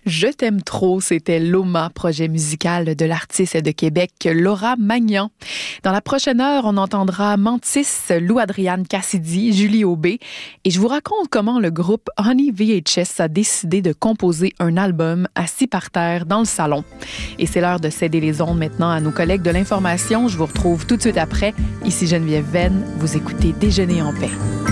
Je t'aime trop, c'était Loma, projet musical de l'artiste de Québec Laura Magnan. Dans la prochaine heure, on entendra Mantis, Lou-Adriane Cassidy, Julie Aubé et je vous raconte comment le groupe Honey VHS a décidé de composer un album assis par terre dans le salon. Et c'est l'heure de céder les ondes maintenant à nos collègues de l'information. Je vous retrouve tout de suite après. Ici Geneviève Venn, vous écoutez Déjeuner en paix.